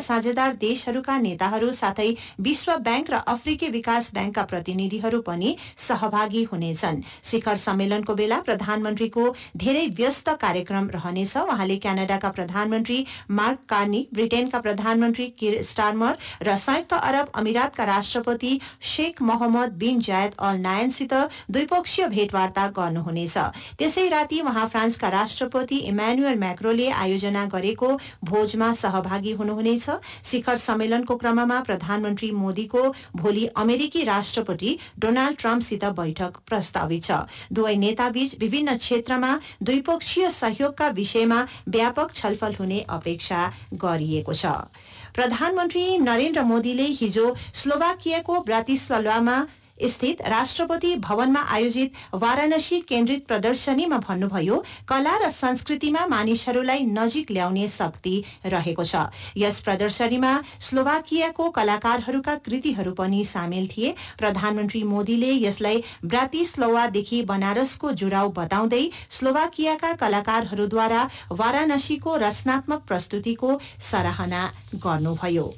साझेदार देशहरूका नेताहरू साथै विश्व बैंक र अफ्रिकी विकास बैंकका प्रतिनिधिहरू पनि सहभागी हुनेछन्। शिखर सम्मेलनको बेला प्रधानमन्त्रीको धेरै व्यस्त कार्यक्रम रहनेछ। उहाँले क्यानाडाका प्रधानमन्त्री मार्क कार्नी, ब्रिटेनका प्रधानमन्त्री किर स्टारमर र संयुक्त अरब अमिरातका राष्ट्रपति शेख मोहम्मद बिन जायद अल नायनसित द्विपक्षीय भेटवार्ता गर्नुहुनेछ। त्यसै राति उहाँ फ्रान्सका राष्ट्रपति इमानुएल मैक्रोले आयोजना गरेको भोजमा सहभागी हुनुहुनेछ। शिखर सम्मेलनको क्रममा प्रधानमन्त्री मोदीको भोलि अमेरिकी राष्ट्रपति डोनाल्ड ट्रम्पसित बैठक प्रस्तावित छ। दुवै नेताबीच विभिन्न क्षेत्रमा द्विपक्षीय सहयोगका विषयमा व्यापक छलफल हुने अपेक्षा गरिएको छ। प्रधानमन्त्री नरेन्द्र मोदीले हिजो स्लोभाकियाको ब्रातिस्लावामा स्थित राष्ट्रपति भवनमा आयोजित वाराणसी केन्द्रित प्रदर्शनीमा भन्नुभयो, कला र संस्कृतिमा मानिसहरूलाई नजिक ल्याउने शक्ति रहेको छ। यस प्रदर्शनीमा स्लोभाकियाको कलाकारहरूका कृतिहरू पनि सामेल थिए। प्रधानमन्त्री मोदीले यसलाई ब्रातिस्लावादेखि बनारसको जुडाउ बताउँदै स्लोभाकियाका कलाकारहरूद्वारा वाराणसीको रचनात्मक प्रस्तुतिको सराहना गर्नुभयो।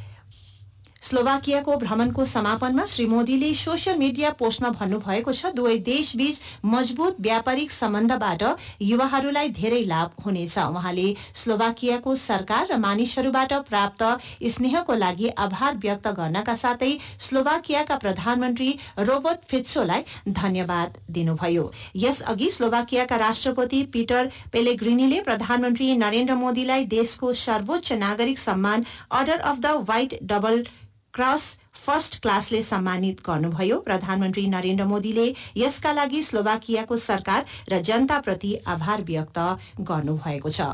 स्लोभाकियाको भ्रमणको समापनमा श्री मोदीले सोशल मिडिया पोस्टमा भन्नुभएको छ, दुवै देशबीच मजबूत व्यापारिक सम्बन्धबाट युवाहरूलाई धेरै लाभ हुनेछ। उहाँले स्लोभाकियाको सरकार र मानिसहरूबाट प्राप्त स्नेहको लागि आभार व्यक्त गर्नका साथै स्लोभाकियाका प्रधानमन्त्री रोबर्ट फित्सोलाई धन्यवाद दिनुभयो। यसअघि स्लोभाकियाका राष्ट्रपति पीटर पेलेग्रिनीले प्रधानमन्त्री नरेन्द्र मोदीलाई देशको सर्वोच्च नागरिक सम्मान order of the white double cross first क्लासले सम्मानित गर्नुभयो। प्रधानमन्त्री नरेन्द्र मोदीले यसका लागि स्लोभाकियाको सरकार र जनताप्रति आभार व्यक्त गर्नुभएको छ।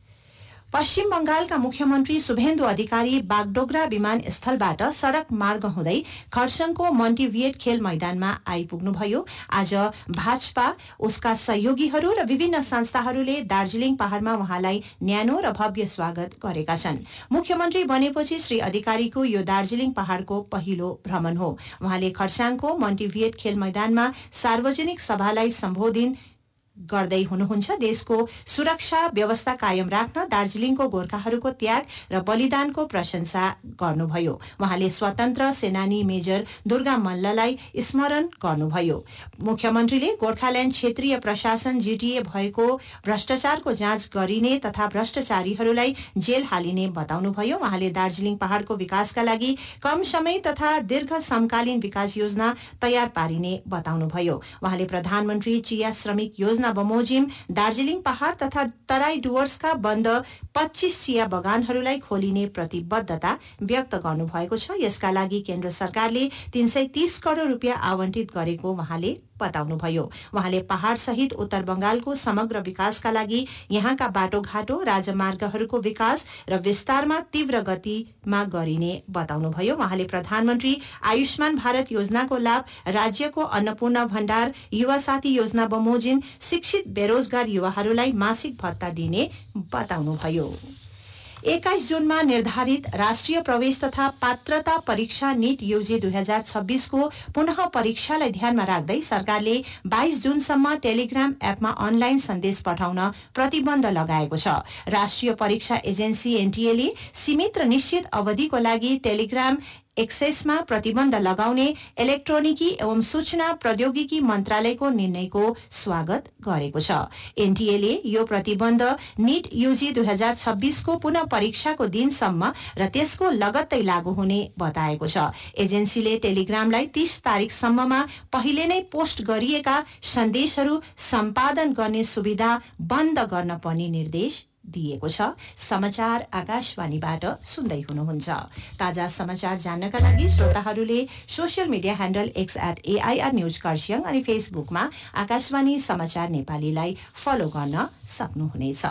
पश्चिम बंगालका मुख्यमन्त्री शुभेन्दु अधिकारी बागडोगरा विमानस्थलबाट सड़क मार्ग हुँदै खरसाङको मन्टिभियट खेल मैदानमा आइपुग्नुभयो। आज भाजपा, उसका सहयोगीहरू र विभिन्न संस्थाहरूले दार्जीलिङ पहाड़मा उहाँलाई न्यानो र भव्य स्वागत गरेका छन्। मुख्यमन्त्री बनेपछि श्री अधिकारीको यो दार्जीलिङ पहाड़को पहिलो भ्रमण हो। उहाँले खरसाङको मन्टिभियट खेल मैदानमा सार्वजनिक सभालाई सम्बोधन गर्दै हुनुहुन्छ। देशको सुरक्षा व्यवस्था कायम राख्न दार्जीलिङको गोर्खाहरूको त्याग र बलिदानको प्रशंसा गर्नुभयो। उहाँले स्वतन्त्र सेनानी मेजर दुर्गा मल्ललाई स्मरण गर्नुभयो। मुख्यमन्त्रीले गोर्खाल्याण्ड क्षेत्रीय प्रशासन जीटीए भएको भ्रष्टाचारको जाँच गरिने तथा भ्रष्टाचारीहरूलाई जेल हालिने बताउनुभयो। उहाँले दार्जीलिङ पहाड़को विकासका लागि कम समय तथा दीर्घ समकालीन विकास योजना तयार पारिने बताउनुभयो। उहाँले प्रधानमन्त्री चिया श्रमिक योजना बमोजिम दार्जीलिङ पहाड़ तथा तराई डुवर्सका बन्द 25 चिया बगानहरूलाई खोलिने प्रतिबद्धता व्यक्त गर्नुभएको छ। यसका लागि केन्द्र सरकारले 330 करोड़ रुपियाँ आवन्टित गरेको उहाँले बताउनुभयो। उहाँले पहाड़ सहित उत्तर बंगालको समग्र विकासका लागि यहाँका बाटोघाटो, राजमार्गहरूको विकास र विस्तारमा तीव्र गतिमा गरिने बताउनुभयो। उहाँले प्रधानमन्त्री आयुष्मान भारत योजनाको लाभ, राज्यको अन्नपूर्ण भण्डार, युवा साथी योजना बमोजिम शिक्षित बेरोजगार युवाहरूलाई मासिक भत्ता दिने बताउनुभयो। 21 जुनमा निर्धारित राष्ट्रिय प्रवेश तथा पात्रता परीक्षा नीट यूजी 2026 को पुनः परीक्षालाई ध्यानमा राख्दै सरकारले 22 जुनसम्म टेलिग्राम एपमा अनलाइन सन्देश पठाउन प्रतिबन्ध लगाएको छ। राष्ट्रिय परीक्षा एजेन्सी एनटीएले सीमित र निश्चित अवधिको लागि टेलिग्राम एक्सेसमा प्रतिबन्ध लगाउने इलेक्ट्रोनिकी एवं सूचना प्रौद्योगिकी मन्त्रालयको निर्णयको स्वागत गरेको छ। एनटीएले यो प्रतिबन्ध नीट यूजी 2026 को पुनः परीक्षाको दिनसम्म र त्यसको लगत्तै लागू हुने बताएको छ। एजेन्सीले टेलिग्रामलाई 30 तारिखसम्ममा पहिले नै पोस्ट गरिएका सन्देशहरू सम्पादन गर्ने सुविधा बन्द गर्न पनि निर्देश दिएको छ। समाचार आकाशवाणीबाट सुन्दै हुनुहुन्छ। ताजा समाचार जान्नका लागि श्रोताहरूले social media handle @AIR news Kurseong अनि फेसबुकमा आकाशवाणी समाचार नेपालीलाई फलो गर्न सक्नुहुनेछ।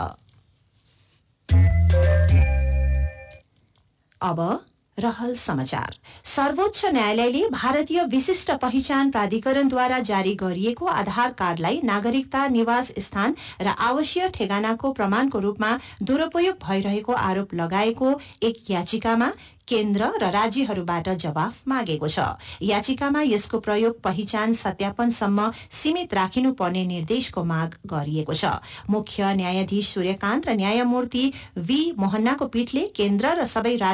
अब रहल समाचार। सर्वोच्च न्यायालयले भारतीय विशिष्ट पहिचान प्राधिकरणद्वारा जारी गरिएको आधार कार्डलाई नागरिकता, निवास स्थान र आवासीय ठेगानाको प्रमाणको रूपमा दुरूपयोग भइरहेको आरोप लगाएको एक याचिकामा केन्द्र र राज्यहरूबाट जवाफ मागेको छ। याचिकामा यसको प्रयोग पहिचान सत्यापनसम्म सीमित राखिनुपर्ने निर्देशको माग गरिएको छ। मुख्य न्यायाधीश सूर्यकान्त र न्यायमूर्ति वी मोहन्नाको पीठले केन्द्र र सबै